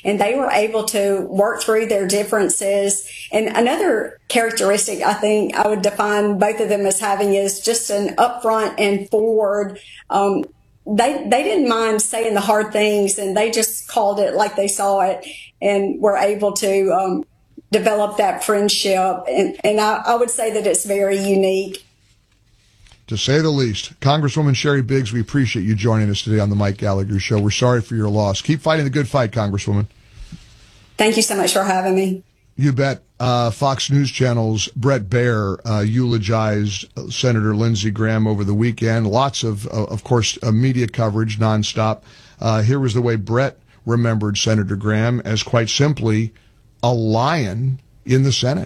and they were able to work through their differences. And another characteristic I think I would define both of them as having is just an upfront and forward. They didn't mind saying the hard things, and they just called it like they saw it, and were able to develop that friendship. And I would say that it's very unique. To say the least. Congresswoman Sherry Biggs, we appreciate you joining us today on the Mike Gallagher Show. We're sorry for your loss. Keep fighting the good fight, Congresswoman. Thank you so much for having me. You bet. Fox News Channel's Bret Baier eulogized Senator Lindsey Graham over the weekend. Lots of course, media coverage nonstop. Here was the way Bret remembered Senator Graham as, quite simply, a lion in the Senate.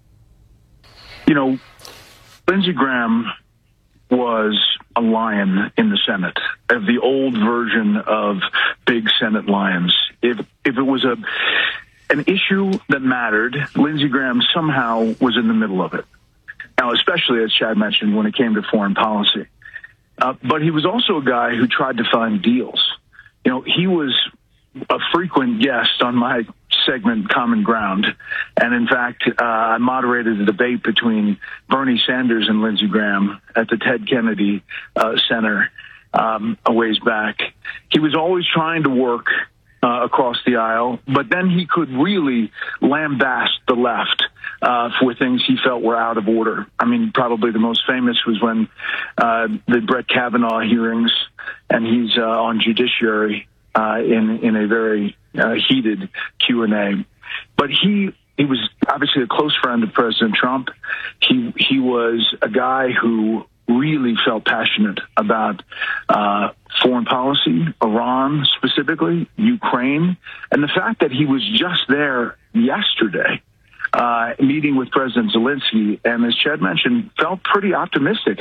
You know, Lindsey Graham was a lion in the Senate, of the old version of big Senate lions. If it was an issue that mattered, Lindsey Graham somehow was in the middle of it. Now, especially, as Chad mentioned, when it came to foreign policy. But he was also a guy who tried to find deals. You know, he was a frequent guest on my segment, Common Ground. And in fact, I moderated a debate between Bernie Sanders and Lindsey Graham at the Ted Kennedy Center a ways back. He was always trying to work across the aisle, but then he could really lambast the left for things he felt were out of order. I mean, probably the most famous was when the Brett Kavanaugh hearings, and he's on Judiciary in a very heated Q&A. But he was obviously a close friend of President Trump. He was a guy who really felt passionate about foreign policy, Iran specifically, Ukraine, and the fact that he was just there yesterday meeting with President Zelensky, and as Chad mentioned, felt pretty optimistic.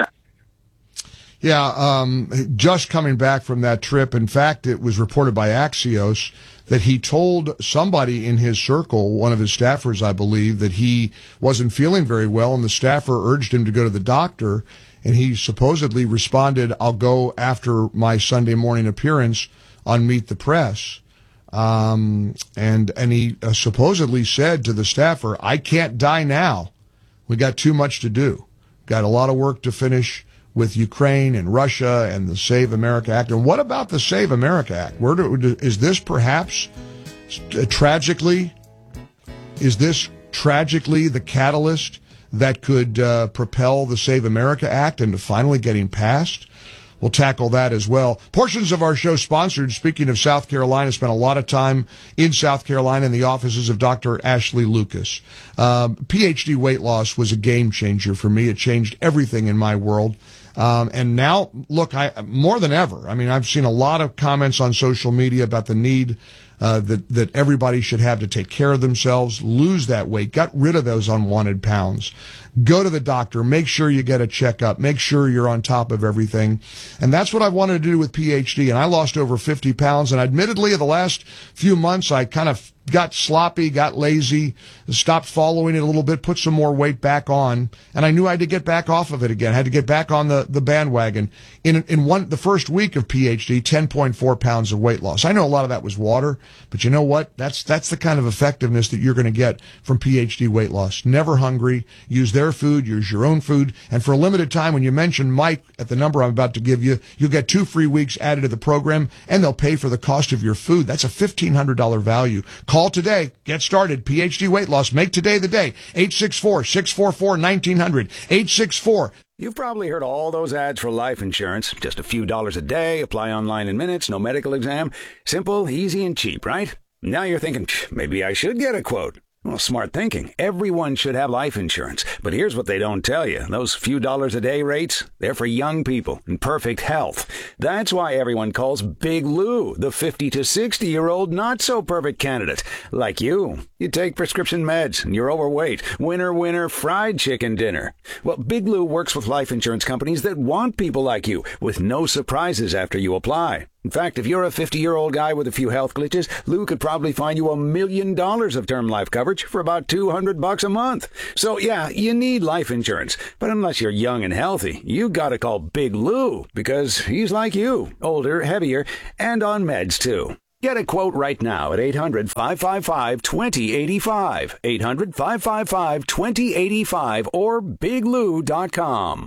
Yeah, just coming back from that trip. In fact, it was reported by Axios that he told somebody in his circle, one of his staffers, I believe, that he wasn't feeling very well, and the staffer urged him to go to the doctor, and he supposedly responded, "I'll go after my Sunday morning appearance on Meet the Press." And he supposedly said to the staffer, "I can't die now. We got too much to do. Got a lot of work to finish with Ukraine and Russia and the Save America Act." And what about the Save America Act? Is this perhaps tragically the catalyst that could propel the Save America Act into finally getting passed? We'll tackle that as well. Portions of our show sponsored, speaking of South Carolina, spent a lot of time in South Carolina in the offices of Dr. Ashley Lucas. PhD weight loss was a game changer for me. It changed everything in my world. And now, look, more than ever, I mean, I've seen a lot of comments on social media about the need that everybody should have to take care of themselves, lose that weight, get rid of those unwanted pounds. Go to the doctor, make sure you get a checkup, make sure you're on top of everything. And that's what I wanted to do with PhD. And I lost over 50 pounds. And admittedly, in the last few months, I kind of got sloppy, got lazy, stopped following it a little bit, put some more weight back on, and I knew I had to get back off of it again. I had to get back on the bandwagon. In the first week of PhD, 10.4 pounds of weight loss. I know a lot of that was water, but you know what? That's the kind of effectiveness that you're going to get from PhD weight loss. Never hungry. Use their food, use your own food, and for a limited time, when you mention Mike at the number I'm about to give you, you'll get 2 free weeks added to the program, and they'll pay for the cost of your food. That's a $1,500 value. Call today. Get started. PhD weight loss. Make today the day. 864-644-1900. 864. You've probably heard all those ads for life insurance. Just a few dollars a day, apply online in minutes, no medical exam. Simple, easy, and cheap, right? Now you're thinking, maybe I should get a quote. Well, smart thinking. Everyone should have life insurance. But here's what they don't tell you. Those few dollars a day rates, they're for young people in perfect health. That's why everyone calls Big Lou the 50 to 60-year-old not-so-perfect candidate. Like you. You take prescription meds and you're overweight. Winner, fried chicken dinner. Well, Big Lou works with life insurance companies that want people like you with no surprises after you apply. In fact, if you're a 50-year-old guy with a few health glitches, Lou could probably find you $1 million of term life coverage for about $200 a month. So yeah, you need life insurance. But unless you're young and healthy, you gotta call Big Lou because he's like you, older, heavier, and on meds too. Get a quote right now at 800-555-2085, 800-555-2085, or biglou.com.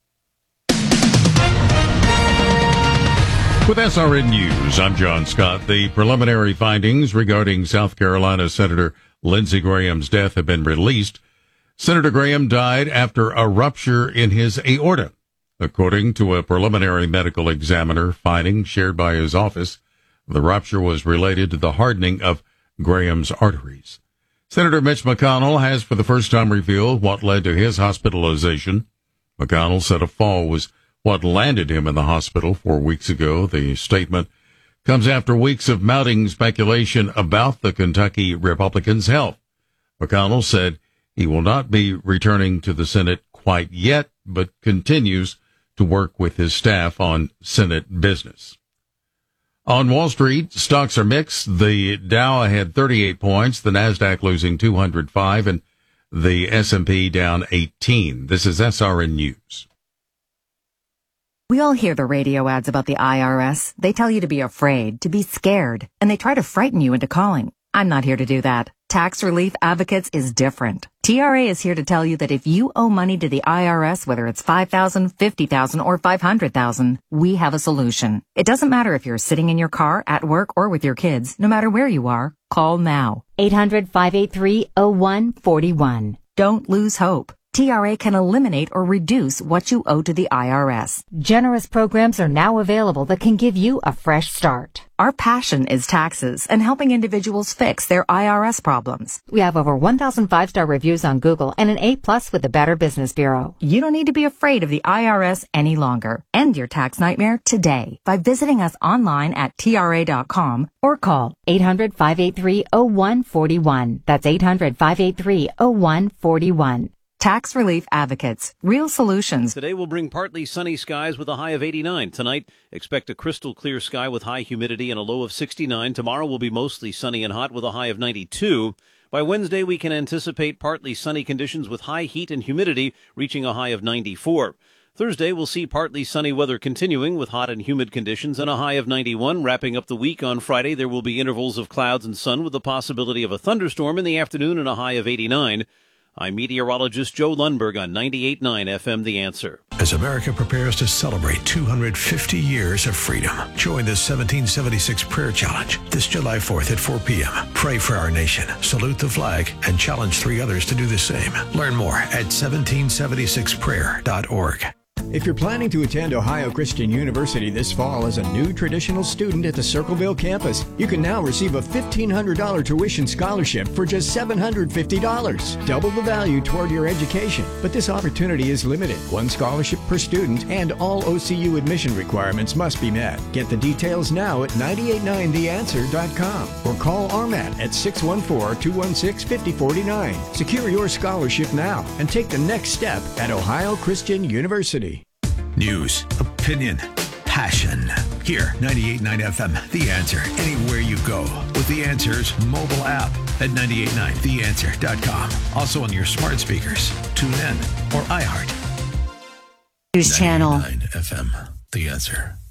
With SRN News, I'm John Scott. The preliminary findings regarding South Carolina Senator Lindsey Graham's death have been released. Senator Graham died after a rupture in his aorta, according to a preliminary medical examiner finding shared by his office. The rupture was related to the hardening of Graham's arteries. Senator Mitch McConnell has for the first time revealed what led to his hospitalization. McConnell said a fall was what landed him in the hospital 4 weeks ago. The statement comes after weeks of mounting speculation about the Kentucky Republicans' health. McConnell said he will not be returning to the Senate quite yet, but continues to work with his staff on Senate business. On Wall Street, stocks are mixed. The Dow had 38 points, the Nasdaq losing 205, and the S&P down 18. This is SRN News. We all hear the radio ads about the IRS. They tell you to be afraid, to be scared, and they try to frighten you into calling. I'm not here to do that. Tax Relief Advocates is different. TRA is here to tell you that if you owe money to the IRS, whether it's $5,000, $50,000, or $500,000, we have a solution. It doesn't matter if you're sitting in your car, at work, or with your kids. No matter where you are, call now. 800-583-0141. Don't lose hope. TRA can eliminate or reduce what you owe to the IRS. Generous programs are now available that can give you a fresh start. Our passion is taxes and helping individuals fix their IRS problems. We have over 1,000 5-star reviews on Google and an A+ with the Better Business Bureau. You don't need to be afraid of the IRS any longer. End your tax nightmare today by visiting us online at TRA.com or call 800-583-0141. That's 800-583-0141. Tax Relief Advocates. Real solutions. Today will bring partly sunny skies with a high of 89. Tonight, expect a crystal clear sky with high humidity and a low of 69. Tomorrow will be mostly sunny and hot with a high of 92. By Wednesday, we can anticipate partly sunny conditions with high heat and humidity reaching a high of 94. Thursday, we'll see partly sunny weather continuing with hot and humid conditions and a high of 91. Wrapping up the week on Friday, there will be intervals of clouds and sun with the possibility of a thunderstorm in the afternoon and a high of 89. I'm meteorologist Joe Lundberg on 98.9 FM The Answer. As America prepares to celebrate 250 years of freedom, join the 1776 Prayer Challenge this July 4th at 4 p.m. Pray for our nation, salute the flag, and challenge 3 others to do the same. Learn more at 1776prayer.org. If you're planning to attend Ohio Christian University this fall as a new traditional student at the Circleville campus, you can now receive a $1,500 tuition scholarship for just $750. Double the value toward your education. But this opportunity is limited. 1 scholarship per student, and all OCU admission requirements must be met. Get the details now at 989theanswer.com or call RMAT at 614-216-5049. Secure your scholarship now and take the next step at Ohio Christian University. News, opinion, passion. Here, 98.9 FM, The Answer. Anywhere you go with The Answer's mobile app at 989theanswer.com. Also on your smart speakers, TuneIn, or iHeart. News Channel. 98.9 FM, The Answer.